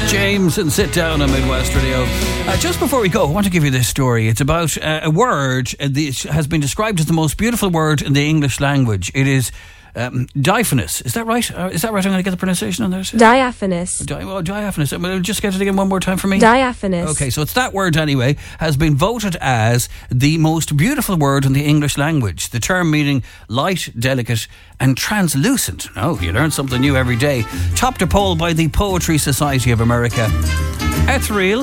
James and Sit Down on Midwest Radio. Just before we go, I want to give you this story. It's about a word that has been described as the most beautiful word in the English language. It is diaphanous. Is that right? Is that right? I'm going to get the pronunciation on there. Diaphanous. Diaphanous. Just get it again one more time for me. Diaphanous. Okay, so it's that word anyway, has been voted as the most beautiful word in the English language. The term meaning light, delicate and translucent. Oh, you learn something new every day. Topped a poll by the Poetry Society of America. Ethereal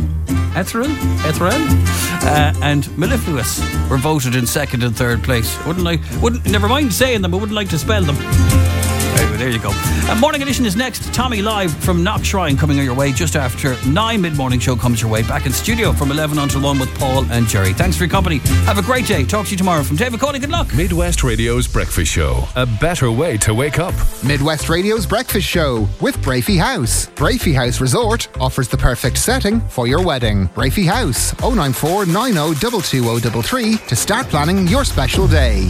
and mellifluous were voted in second and third place. Never mind saying them, I wouldn't like to spell them. Anyway, there you go. Morning Edition is next. Tommy live from Knock Shrine coming your way just after 9. Mid-morning show comes your way. Back in studio from 11 until 1 with Paul and Jerry. Thanks for your company. Have a great day. Talk to you tomorrow. From David Cawley, good luck. Midwest Radio's Breakfast Show. A better way to wake up. Midwest Radio's Breakfast Show with Brafey House. Brafey House Resort offers the perfect setting for your wedding. Brafey House, 094 90 22033 to start planning your special day.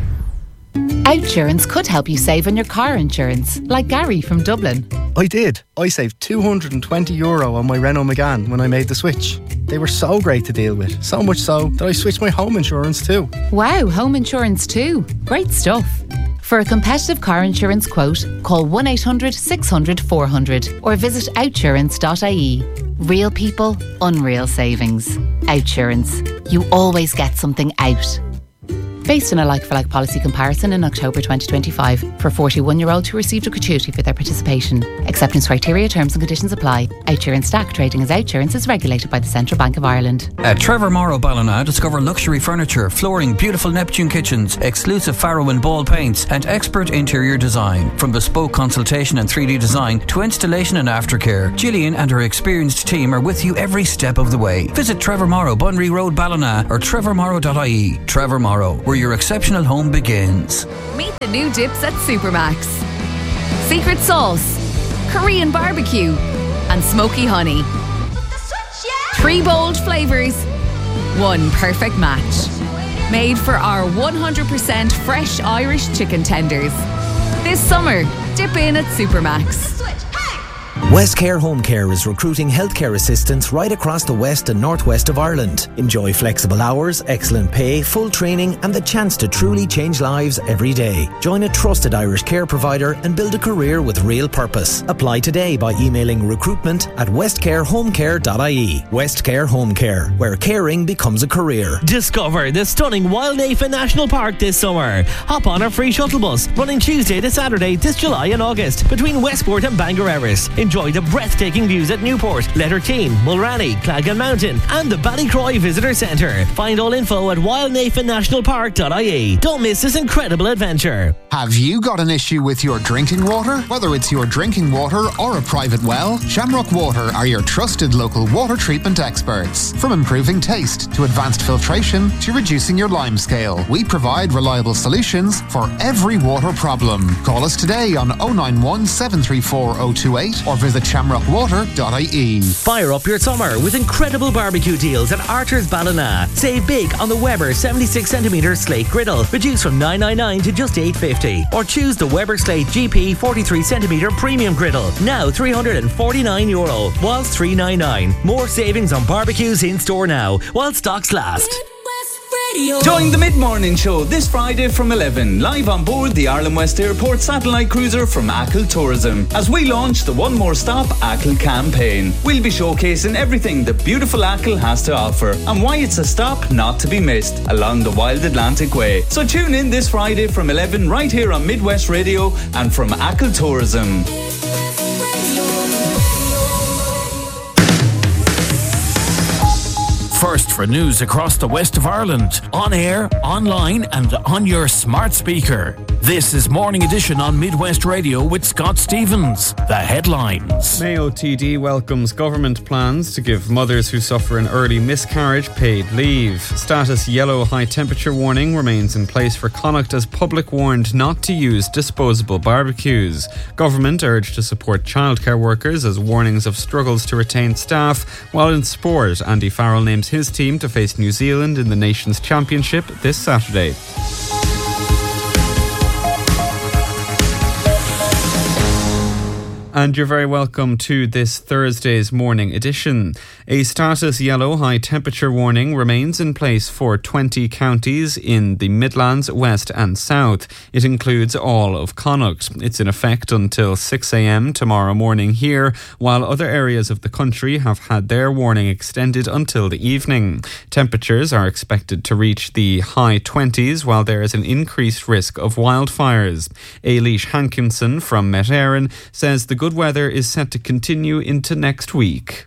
Outsurance could help you save on your car insurance, like Gary from Dublin. I did. I saved €220 on my Renault Megane when I made the switch. They were so great to deal with, so much so that I switched my home insurance too. Wow, home insurance too. Great stuff. For a competitive car insurance quote, call 1-800-600-400 or visit outsurance.ie. Real people, unreal savings. Outsurance. You always get something out. Based on a like-for-like policy comparison in October 2025 for 41-year-olds who received a gratuity for their participation. Acceptance criteria, terms and conditions apply. Outsurance Stack trading as Outsurance is regulated by the Central Bank of Ireland. At Trevor Morrow Ballina, discover luxury furniture, flooring, beautiful Neptune kitchens, exclusive Faro and Ball paints and expert interior design. From bespoke consultation and 3D design to installation and aftercare, Gillian and her experienced team are with you every step of the way. Visit Trevor Morrow, Bunry Road, Ballina or trevormorrow.ie. Trevor Morrow, where your exceptional home begins. Meet the new dips at Supermax. Secret sauce, Korean barbecue, and smoky honey. 3 bold flavours, 1 perfect match. Made for our 100% fresh Irish chicken tenders. This summer, dip in at Supermax. Westcare Home Care is recruiting healthcare assistants right across the west and northwest of Ireland. Enjoy flexible hours, excellent pay, full training and the chance to truly change lives every day. Join a trusted Irish care provider and build a career with real purpose. Apply today by emailing recruitment@westcarehomecare.ie. Westcare Home Care, where caring becomes a career. Discover the stunning Wildnafen National Park this summer. Hop on our free shuttle bus running Tuesday to Saturday this July and August between Westport and Bangor Erris. Enjoy the breathtaking views at Newport, Letterteen, Mulranny, Clagan Mountain and the Ballycroy Visitor Centre. Find all info at wildnafennationalpark.ie. Don't miss this incredible adventure. Have you got an issue with your drinking water? Whether it's your drinking water or a private well, Shamrock Water are your trusted local water treatment experts. From improving taste to advanced filtration to reducing your lime scale, we provide reliable solutions for every water problem. Call us today on 091 734 028 or visit shamrockwater.ie. Fire up your summer with incredible barbecue deals at Archer's Ballina. Save big on the Weber 76cm Slate Griddle, reduced from $9.99 to just $8.50. Or choose the Weber Slate GP 43cm Premium Griddle, now €349, whilst $399. More savings on barbecues in store now, while stocks last. Join the Mid-Morning Show this Friday from 11, live on board the Ireland West Airport satellite cruiser from Achill Tourism, as we launch the One More Stop Achill campaign. We'll be showcasing everything that beautiful Achill has to offer and why it's a stop not to be missed along the Wild Atlantic Way. So tune in this Friday from 11 right here on Midwest Radio and from Achill Tourism. First for news across the west of Ireland, on air, online and on your smart speaker. This is Morning Edition on Midwest Radio with Scott Stevens. The headlines. Mayo TD welcomes government plans to give mothers who suffer an early miscarriage paid leave. Status yellow high temperature warning remains in place for Connacht as public warned not to use disposable barbecues. Government urged to support childcare workers as warnings of struggles to retain staff. While in sport, Andy Farrell names his team to face New Zealand in the Nations Championship this Saturday. And you're very welcome to this Thursday's morning edition. A status yellow high temperature warning remains in place for 20 counties in the Midlands, West and South. It includes all of Connacht. It's in effect until 6 a.m. tomorrow morning here, while other areas of the country have had their warning extended until the evening. Temperatures are expected to reach the high 20s, while there is an increased risk of wildfires. Ailish Hankinson from Met Éireann says the good weather is set to continue into next week.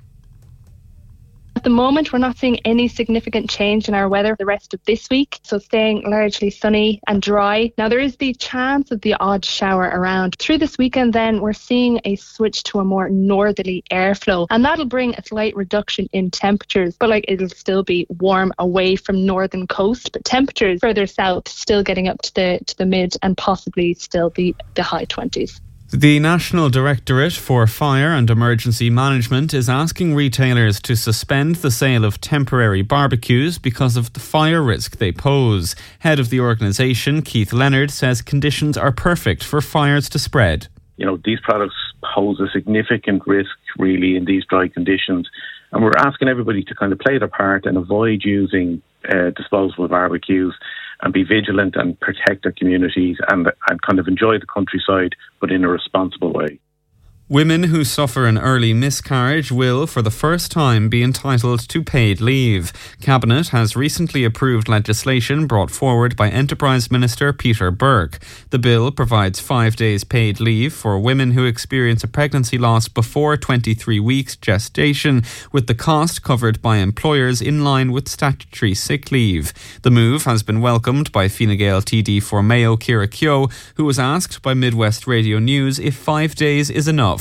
At the moment, we're not seeing any significant change in our weather the rest of this week, so staying largely sunny and dry. Now, there is the chance of the odd shower around. Through this weekend, then, we're seeing a switch to a more northerly airflow, and that'll bring a slight reduction in temperatures, but it'll still be warm away from northern coast, but temperatures further south still getting up to the mid and possibly still the high 20s. The National Directorate for Fire and Emergency Management is asking retailers to suspend the sale of temporary barbecues because of the fire risk they pose. Head of the organisation, Keith Leonard, says conditions are perfect for fires to spread. These products pose a significant risk, really, in these dry conditions. And we're asking everybody to kind of play their part and avoid using disposable barbecues and be vigilant and protect their communities and kind of enjoy the countryside, but in a responsible way. Women who suffer an early miscarriage will, for the first time, be entitled to paid leave. Cabinet has recently approved legislation brought forward by Enterprise Minister Peter Burke. The bill provides 5 days paid leave for women who experience a pregnancy loss before 23 weeks gestation, with the cost covered by employers in line with statutory sick leave. The move has been welcomed by Fine Gael TD for Mayo, Ciara Keogh, who was asked by Midwest Radio News if 5 days is enough.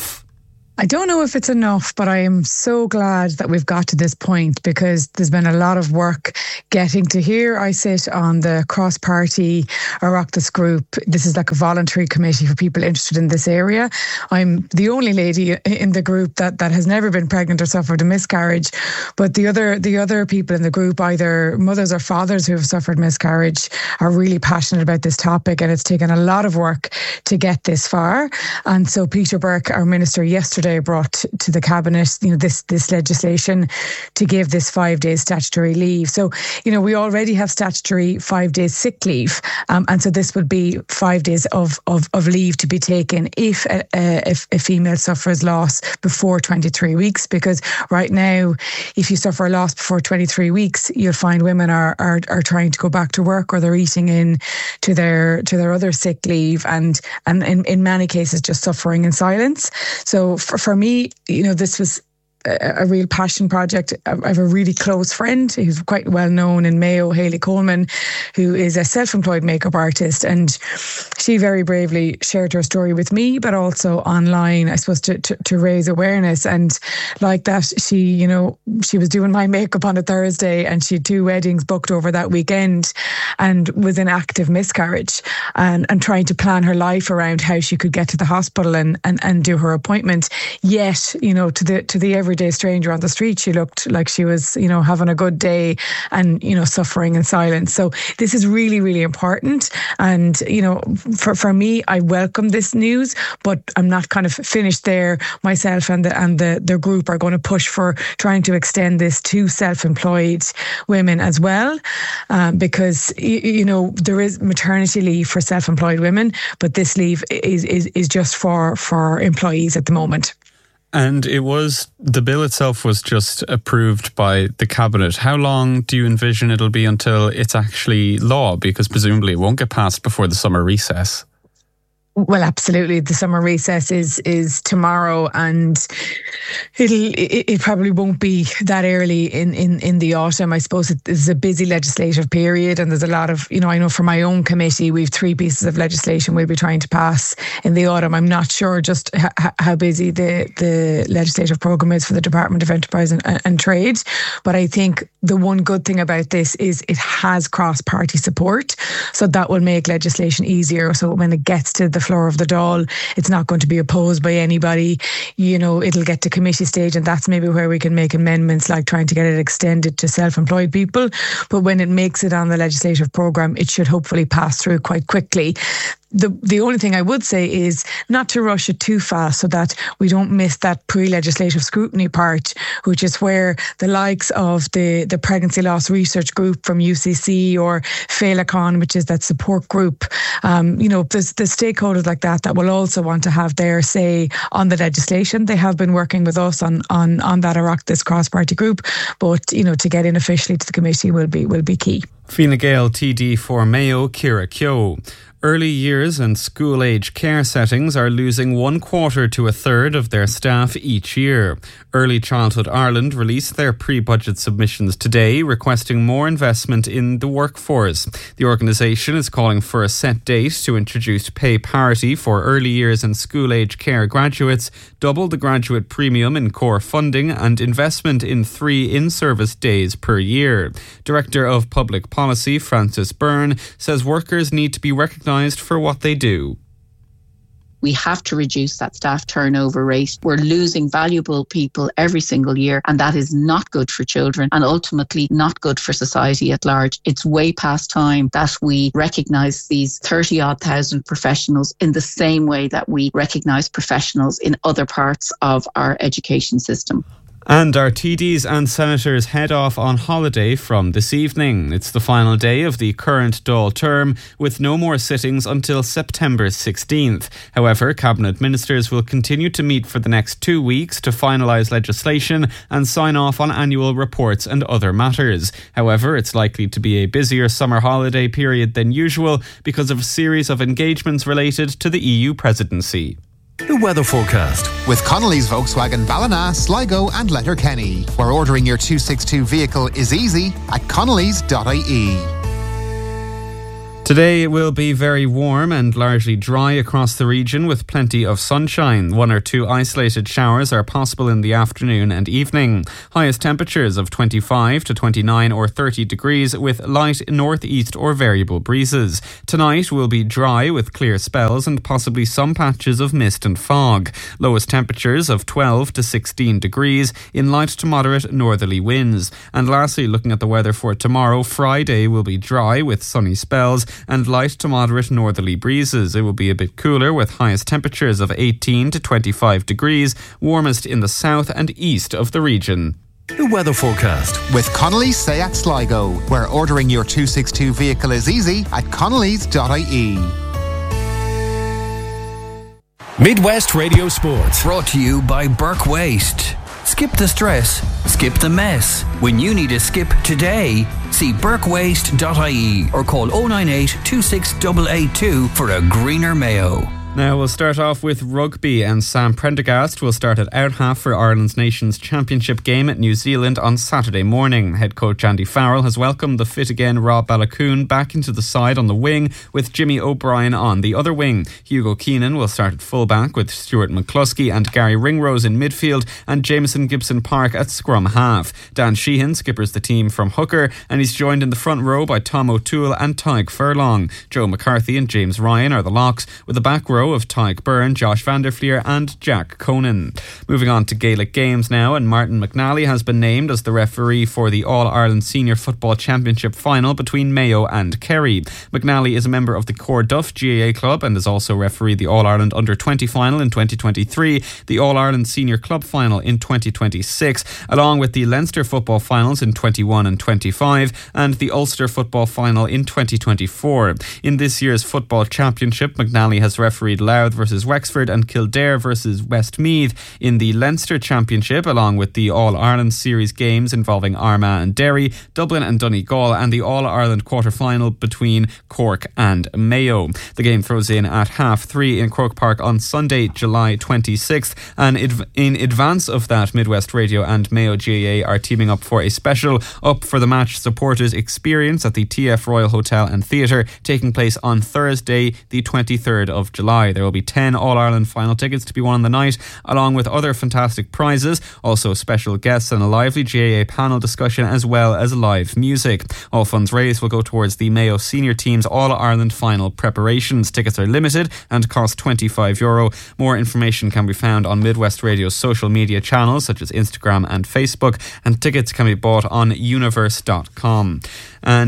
I don't know if it's enough, but I am so glad that we've got to this point because there's been a lot of work getting to here. I sit on the cross-party Oireachtas group. This is like a voluntary committee for people interested in this area. I'm the only lady in the group that has never been pregnant or suffered a miscarriage, but the other people in the group, either mothers or fathers who have suffered miscarriage, are really passionate about this topic, and it's taken a lot of work to get this far. And so Peter Burke, our minister, yesterday brought to the cabinet, this legislation to give this 5 days statutory leave. So, we already have statutory 5 days sick leave, and so this would be 5 days of leave to be taken if a female suffers loss before 23 weeks. Because right now, if you suffer a loss before 23 weeks, you'll find women are trying to go back to work, or they're eating in to their other sick leave, and in many cases just suffering in silence. So for me, this was a real passion project. I have a really close friend who's quite well known in Mayo, Hayley Coleman, who is a self-employed makeup artist, and she very bravely shared her story with me, but also online, I suppose, to raise awareness. And like that, she was doing my makeup on a Thursday, and she had 2 weddings booked over that weekend, and was in active miscarriage, and trying to plan her life around how she could get to the hospital and do her appointment. Yet, to the everyday stranger on the street, she looked like she was, having a good day and, suffering in silence. So this is really, really important. And, for me, I welcome this news, but I'm not kind of finished there. Myself and the group are going to push for trying to extend this to self-employed women as well, because, there is maternity leave for self-employed women, but this leave is just for employees at the moment. And the bill itself was just approved by the Cabinet. How long do you envision it'll be until it's actually law? Because presumably it won't get passed before the summer recess. Well, absolutely. The summer recess is tomorrow, and it probably won't be that early in the autumn. I suppose it is a busy legislative period, and there's a lot of, I know for my own committee, we've 3 pieces of legislation we'll be trying to pass in the autumn. I'm not sure just how busy the legislative programme is for the Department of Enterprise and Trade, but I think the one good thing about this is it has cross-party support, so that will make legislation easier. So when it gets to the floor of the Dáil, it's not going to be opposed by anybody. It'll get to committee stage, and that's maybe where we can make amendments, like trying to get it extended to self-employed people. But when it makes it on the legislative programme, it should hopefully pass through quite quickly. the only thing I would say is not to rush it too fast so that we don't miss that pre-legislative scrutiny part, which is where the likes of the Pregnancy Loss Research Group from UCC or Féileacáin, which is that support group, there's the stakeholders like that will also want to have their say on the legislation. They have been working with us on that Oireachtas cross-party group, but to get in officially to the committee will be key. Fine Gael TD for Mayo, Ciara Keogh. Early years and school-age care settings are losing 1/4 to 1/3 of their staff each year. Early Childhood Ireland released their pre-budget submissions today, requesting more investment in the workforce. The organisation is calling for a set date to introduce pay parity for early years and school-age care graduates, double the graduate premium in core funding and investment in 3 in-service days per year. Director of Public Policy, Frances Byrne, says workers need to be recognised for what they do. We have to reduce that staff turnover rate. We're losing valuable people every single year, and that is not good for children and ultimately not good for society at large. It's way past time that we recognise these 30-odd thousand professionals in the same way that we recognise professionals in other parts of our education system. And our TDs and senators head off on holiday from this evening. It's the final day of the current Dáil term, with no more sittings until September 16th. However, Cabinet Ministers will continue to meet for the next 2 weeks to finalise legislation and sign off on annual reports and other matters. However, it's likely to be a busier summer holiday period than usual because of a series of engagements related to the EU presidency. The weather forecast with Connolly's Volkswagen Ballina, Sligo and Letterkenny, where ordering your 262 vehicle is easy at connolly's.ie. Today it will be very warm and largely dry across the region with plenty of sunshine. 1 or 2 isolated showers are possible in the afternoon and evening. Highest temperatures of 25 to 29 or 30 degrees with light northeast or variable breezes. Tonight will be dry with clear spells and possibly some patches of mist and fog. Lowest temperatures of 12 to 16 degrees in light to moderate northerly winds. And lastly, looking at the weather for tomorrow, Friday will be dry with sunny spells and light to moderate northerly breezes. It will be a bit cooler with highest temperatures of 18 to 25 degrees, warmest in the south and east of the region. The weather forecast with Connolly's Seat Sligo, where ordering your 262 vehicle is easy at connolly's.ie. Midwest Radio Sports, brought to you by Burke Waste. Skip the stress, skip the mess. When you need a skip today, see burkewaste.ie or call 098 26882 for a greener Mayo. Now we'll start off with rugby, and Sam Prendergast will start at out half for Ireland's Nations Championship game at New Zealand on Saturday morning. Head coach Andy Farrell has welcomed the fit again Rob Baloucoune back into the side on the wing with Jimmy O'Brien on the other wing. Hugo Keenan will start at fullback with Stuart McCluskey and Gary Ringrose in midfield and Jameson Gibson-Park at scrum half. Dan Sheehan skippers the team from hooker and he's joined in the front row by Tom O'Toole and Tyke Furlong. Joe McCarthy and James Ryan are the locks with the back row of Tyke Byrne, Josh van der Fleer and Jack Conan. Moving on to Gaelic games now, and Martin McNally has been named as the referee for the All-Ireland Senior Football Championship final between Mayo and Kerry. McNally is a member of the Corduff GAA club and has also refereed the All-Ireland Under-20 final in 2023, the All-Ireland Senior Club final in 2026, along with the Leinster football finals in 21 and 25 and the Ulster football final in 2024. In this year's football championship, McNally has refereed Louth versus Wexford and Kildare versus Westmeath in the Leinster Championship, along with the All-Ireland Series games involving Armagh and Derry, Dublin and Donegal, and the All-Ireland quarter-final between Cork and Mayo. The game throws in at 3:30 in Croke Park on Sunday, July 26th, and in advance of that, Midwest Radio and Mayo GAA are teaming up for a special Up for the Match supporters experience at the TF Royal Hotel and Theatre, taking place on Thursday, the 23rd of July. There will be 10 All-Ireland final tickets to be won on the night, along with other fantastic prizes, also special guests and a lively GAA panel discussion, as well as live music. All funds raised will go towards the Mayo senior team's All-Ireland final preparations. Tickets are limited and cost €25. More information can be found on Midwest Radio's social media channels such as Instagram and Facebook, and tickets can be bought on universe.com. And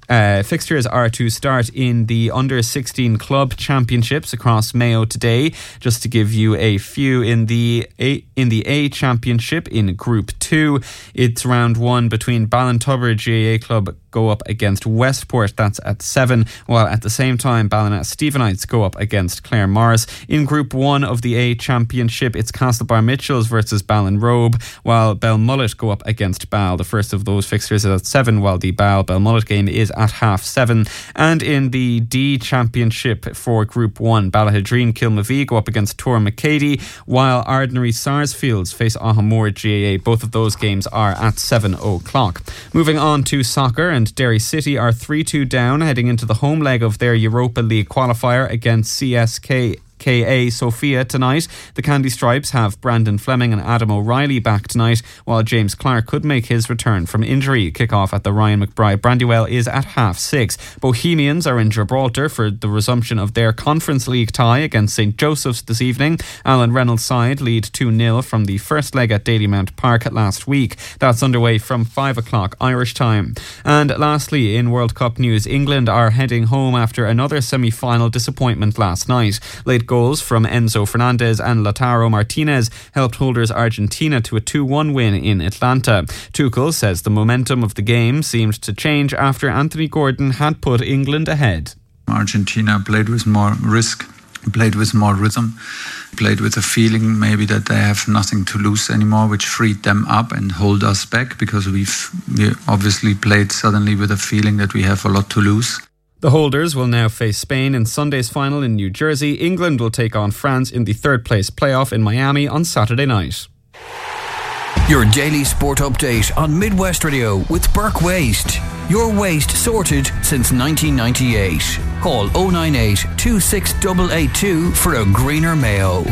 Fixtures are to start in the Under-16 Club Championships across Mayo today. Just to give you a few, in the A Championship in Group 2, it's round 1 between Ballintubber GAA Club go up against Westport. That's at 7, while at the same time Ballina Stephenites go up against Clare Morris. In Group 1 of the A Championship, it's Castlebar Mitchells versus Ballinrobe, while Belmullet go up against Ball. The first of those fixtures is at 7, while the Belmullet game is at 7:30. And in the D Championship for Group 1, Ballahadreen Kilmavie go up against Tor McCady, while Ardnary Sarsfields face Ahamore GAA. Both of those games are at 7 o'clock. Moving on to soccer, and Derry City are 3-2 down heading into the home leg of their Europa League qualifier against CSKA Sofia tonight. The Candy Stripes have Brandon Fleming and Adam O'Reilly back tonight, while James Clark could make his return from injury. Kick-off at the Ryan McBride Brandywell is at 6:30. Bohemians are in Gibraltar for the resumption of their Conference League tie against St. Joseph's this evening. Alan Reynolds' side lead 2-0 from the first leg at Dalymount Park last week. That's underway from 5 o'clock Irish time. And lastly, in World Cup news, England are heading home after another semi-final disappointment last night. Late goals from Enzo Fernandez and Lautaro Martinez helped holders Argentina to a 2-1 win in Atlanta. Tuchel says the momentum of the game seemed to change after Anthony Gordon had put England ahead. Argentina played with more risk, played with more rhythm, played with a feeling maybe that they have nothing to lose anymore, which freed them up and hold us back, because we obviously played suddenly with a feeling that we have a lot to lose. The holders will now face Spain in Sunday's final in New Jersey. England will take on France in the third place playoff in Miami on Saturday night. Your daily sport update on Midwest Radio with Burke Waste. Your waste sorted since 1998. Call 098 26882 for a greener Mayo.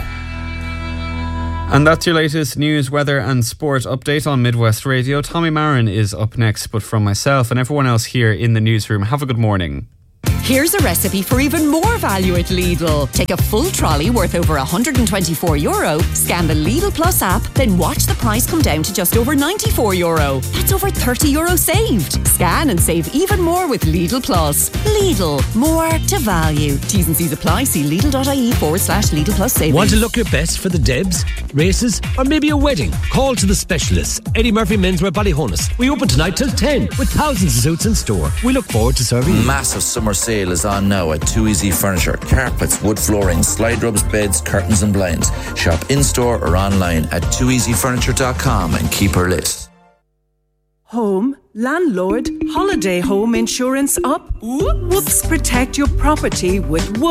And that's your latest news, weather and sport update on Midwest Radio. Tommy Marin is up next, but from myself and everyone else here in the newsroom, have a good morning. Here's a recipe for even more value at Lidl. Take a full trolley worth over €124, scan the Lidl Plus app, then watch the price come down to just over €94. That's over €30 saved. Scan and save even more with Lidl Plus. Lidl, more to value. T's and C's apply. See Lidl.ie/Lidl Plus savings. Want to look your best for the Debs, races, or maybe a wedding? Call to the specialists. Eddie Murphy Menswear Ballyhonus. We open tonight till 10 with thousands of suits in store. We look forward to serving you. Massive summer sale is on now at Too Easy Furniture. Carpets, wood flooring, slide rubs, beds, curtains and blinds. Shop in-store or online at tooeasyfurniture.com and keep her lit. Home, landlord, holiday home insurance up? Whoops, protect your property with